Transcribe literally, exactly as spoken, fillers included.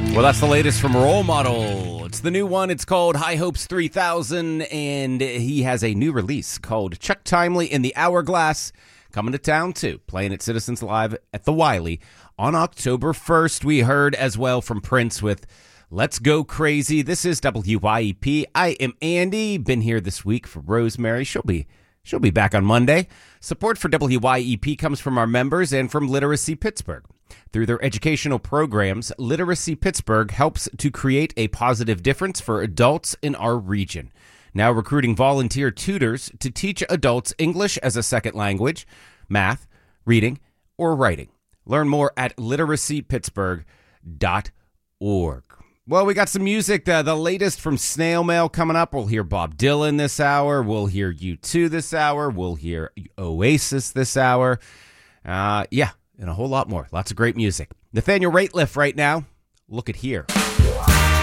Well, that's the latest from Role Model. It's the new one. It's called High Hopes three thousand, and he has a new release called Chuck Timely in the Hourglass, coming to town, too, playing at Citizens Live at the Wiley on October first. We heard as well from Prince with Let's Go Crazy. This is W Y E P. I am Andy. Been here this week for Rosemary. She'll be she'll be back on Monday. Support for W Y E P comes from our members and from Literacy Pittsburgh. Through their educational programs, Literacy Pittsburgh helps to create a positive difference for adults in our region. Now recruiting volunteer tutors to teach adults English as a second language, math, reading, or writing. Learn more at literacy pittsburgh dot org. Well, we got some music, uh, the latest from Snail Mail coming up. We'll hear Bob Dylan this hour. We'll hear U two this hour. We'll hear Oasis this hour. Uh, yeah, and a whole lot more. Lots of great music. Nathaniel Rateliff right now. Look at here.